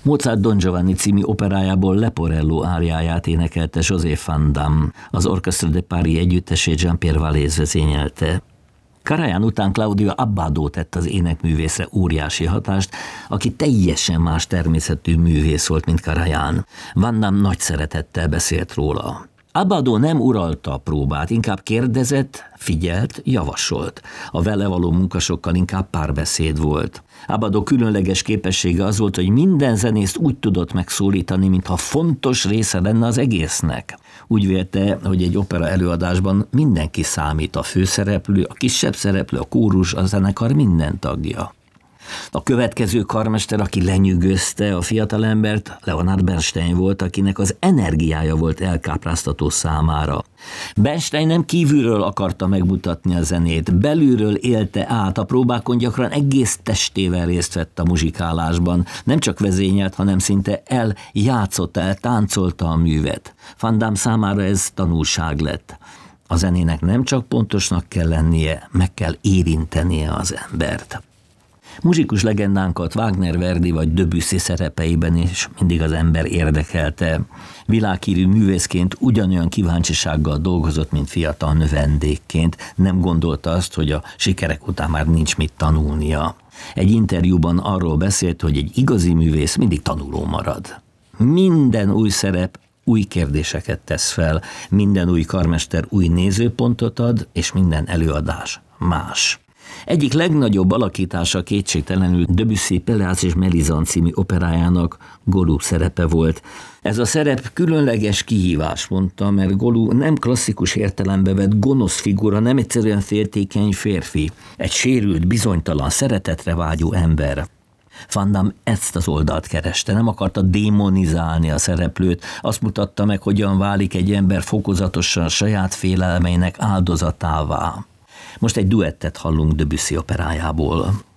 Mozart Don Giovanni című operájából Leporello áriáját énekelte José Van Damme, az Orchestre de Paris együttesét Jean-Pierre Vallès vezényelte. Karajan után Claudio Abbado tett az énekművészre óriási hatást, aki teljesen más természetű művész volt, mint Karajan. Van Damme nagy szeretettel beszélt róla. Abbado nem uralta a próbát, inkább kérdezett, figyelt, javasolt. A vele való munkasokkal inkább párbeszéd volt. Abbado különleges képessége az volt, hogy minden zenészt úgy tudott megszólítani, mintha fontos része lenne az egésznek. Úgy vélte, hogy egy opera előadásban mindenki számít, a főszereplő, a kisebb szereplő, a kórus, a zenekar minden tagja. A következő karmester, aki lenyűgözte a fiatalembert, Leonard Bernstein volt, akinek az energiája volt elkápráztató számára. Bernstein nem kívülről akarta megmutatni a zenét, belülről élte át, a próbákon gyakran egész testével részt vett a muzsikálásban, nem csak vezényelt, hanem szinte eljátszotta, eltáncolta a művet. Van Damme számára ez tanulság lett. A zenének nem csak pontosnak kell lennie, meg kell érintenie az embert. Muzsikus legendánkat Wagner, Verdi vagy Debussy szerepeiben is mindig az ember érdekelte. Világhírű művészként ugyanolyan kíváncsisággal dolgozott, mint fiatal növendékként. Nem gondolta azt, hogy a sikerek után már nincs mit tanulnia. Egy interjúban arról beszélt, hogy egy igazi művész mindig tanuló marad. Minden új szerep új kérdéseket tesz fel, minden új karmester új nézőpontot ad, és minden előadás más. Egyik legnagyobb alakítása kétségtelenül Debussy Pelléas és Mélisande című operájának Golub szerepe volt. Ez a szerep különleges kihívás, mondta, mert Golub nem klasszikus értelembe vett gonosz figura, nem egyszerűen féltékeny férfi, egy sérült, bizonytalan, szeretetre vágyó ember. Van Damme ezt az oldalt kereste, nem akarta démonizálni a szereplőt, azt mutatta meg, hogyan válik egy ember fokozatosan a saját félelmeinek áldozatává. Most egy duettet hallunk Debussy operájából.